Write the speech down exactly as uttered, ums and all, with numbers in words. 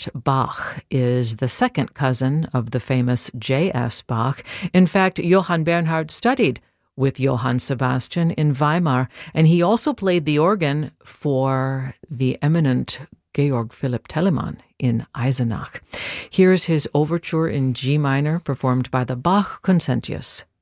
Bernhard Bach is the second cousin of the famous J S. Bach. In fact, Johann Bernhard studied with Johann Sebastian in Weimar, and he also played the organ for the eminent Georg Philipp Telemann in Eisenach. Here's his overture in G minor, performed by the Bach Consentius.